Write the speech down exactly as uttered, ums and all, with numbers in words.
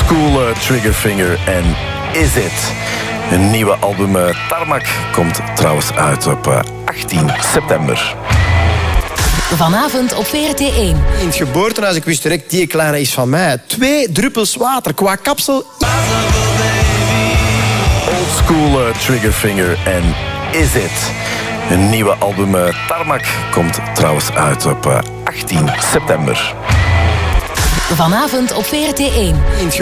Oldschool uh, Triggerfinger en Is It. Een nieuwe album uh, Tarmac komt trouwens uit op uh, achttien september. Vanavond op V R T één. In het geboortehuis, ik wist direct, die kleine is van mij. Twee druppels water qua kapsel. Oldschool uh, Triggerfinger en Is It. Een nieuwe album uh, Tarmac komt trouwens uit op uh, achttien september. Vanavond op V R T één.